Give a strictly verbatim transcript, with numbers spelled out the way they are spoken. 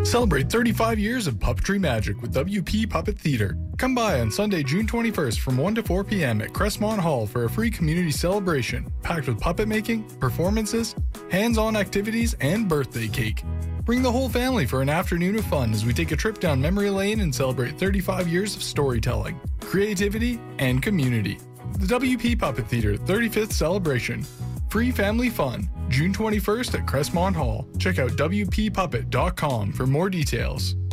Celebrate thirty-five years of puppetry magic with W P Puppet Theater. Come by on Sunday, June twenty-first from one to four p.m. at Crestmont Hall for a free community celebration packed with puppet making, performances, hands-on activities, and birthday cake. Bring the whole family for an afternoon of fun as we take a trip down memory lane and celebrate thirty-five years of storytelling, creativity, and community. The W P Puppet Theater thirty-fifth Celebration. Free family fun, June twenty-first at Crestmont Hall. Check out W P puppet dot com for more details.